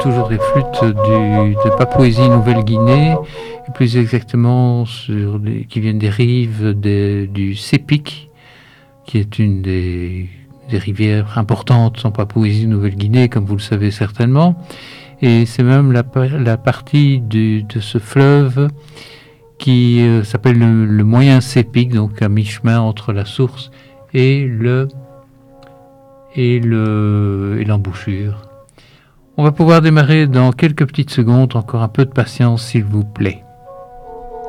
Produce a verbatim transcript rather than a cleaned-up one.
toujours des flûtes du, de Papouasie-Nouvelle-Guinée, et plus exactement sur des, qui viennent des rives des, du Sepik, qui est une des, des rivières importantes en Papouasie-Nouvelle-Guinée, comme vous le savez certainement. Et c'est même la, la partie du, de ce fleuve qui euh, s'appelle le, le Moyen Sepik, donc à mi-chemin entre la source et le et le et l'embouchure. On va pouvoir démarrer dans quelques petites secondes, encore un peu de patience s'il vous plaît.